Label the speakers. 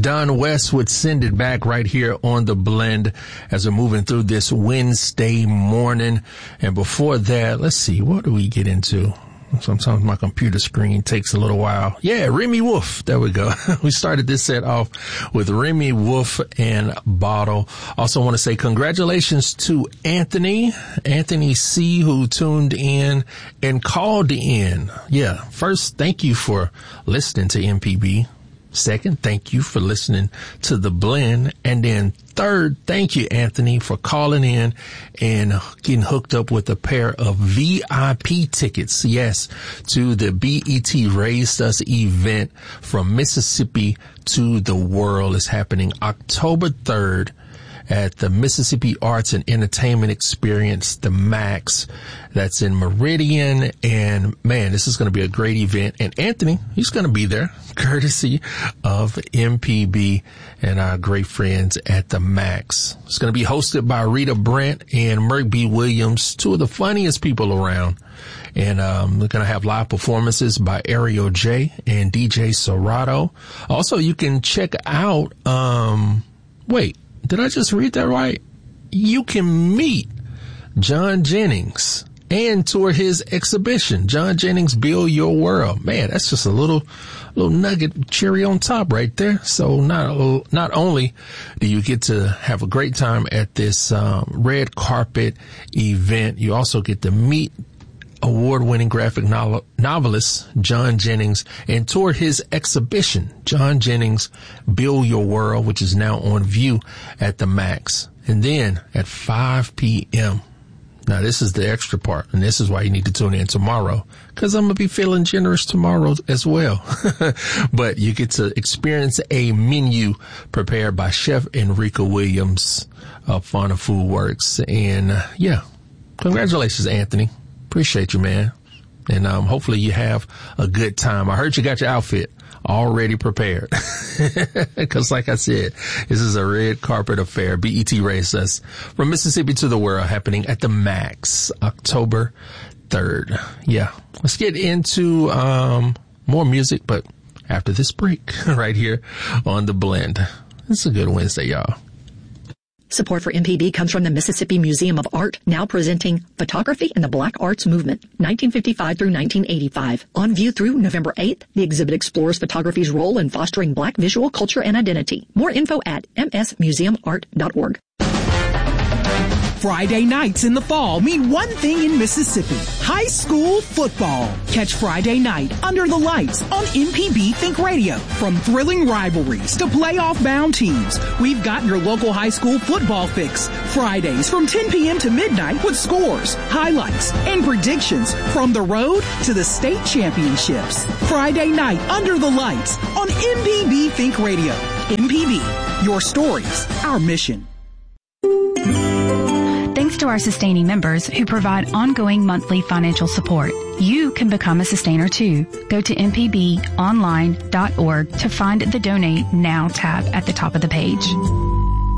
Speaker 1: Don West would Send It Back right here on The Blend as we're moving through this Wednesday morning. And before that, let's see, what do we get into? Sometimes my computer screen takes a little while. Yeah, Remy Wolf. There we go. We started this set off with Remy Wolf and Bottle. Also want to say congratulations to Anthony C, who tuned in and called in. Yeah. First, thank you for listening to MPB. Second, thank you for listening to The Blend. And then third, thank you, Anthony, for calling in and getting hooked up with a pair of VIP tickets. Yes, to the BET Raised Us event from Mississippi to the World. Is happening October 3rd at the Mississippi Arts and Entertainment Experience, the MAX. That's in Meridian. And man, this is going to be a great event. And Anthony, he's going to be there, courtesy of MPB and our great friends at the MAX. It's going to be hosted by Rita Brent and Merk B. Williams, two of the funniest people around. And we're going to have live performances by Ariel J and DJ Serato. Also, you can check out, wait, did I just read that right? You can meet John Jennings and tour his exhibition, John Jennings Build Your World. Man, that's just a little nugget cherry on top right there. So not only do you get to have a great time at this red carpet event, you also get to meet award-winning graphic novelist John Jennings and tour his exhibition, John Jennings Build Your World, which is now on view at the MAX. And then at 5 p.m., now this is the extra part, and this is why you need to tune in tomorrow, because I'm going to be feeling generous tomorrow as well. But you get to experience a menu prepared by Chef Enrica Williams of Fauna Food Works. And yeah, congratulations, Anthony. Appreciate you, man. And hopefully you have a good time. I heard you got your outfit already prepared. Because like I said, this is a red carpet affair. BET Raised Us from Mississippi to the World, happening at the MAX, October 3rd. Yeah. Let's get into more music, but after this break right here on The Blend. It's a good Wednesday, y'all.
Speaker 2: Support for MPB comes from the Mississippi Museum of Art, now presenting Photography in the Black Arts Movement, 1955 through 1985. On view through November 8th, the exhibit explores photography's role in fostering Black visual culture and identity. More info at msmuseumart.org.
Speaker 3: Friday nights in the fall mean one thing in Mississippi: high school football. Catch Friday night Under the Lights on MPB Think Radio. From thrilling rivalries to playoff-bound teams, we've got your local high school football fix. Fridays from 10 p.m. to midnight with scores, highlights, and predictions from the road to the state championships. Friday night Under the Lights on MPB Think Radio. MPB, your stories, our mission.
Speaker 4: Thanks to our sustaining members who provide ongoing monthly financial support. You can become a sustainer too. Go to mpbonline.org to find the Donate Now tab at the top of the page.